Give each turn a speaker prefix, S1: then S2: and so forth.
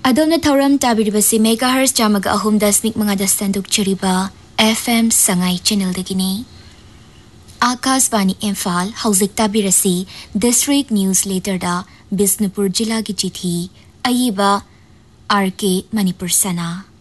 S1: Adona Thauram Tabiribasi Megahertz Jamaga Ahum Dasmik Mangada Sanduk Chiriba FM Sangai Channel Dagini. Akasvani Imphal Hauzik Tabirasi District Newsletter da Bisnupur Jilla ki Chithi Ayiba RK Manipur Sana.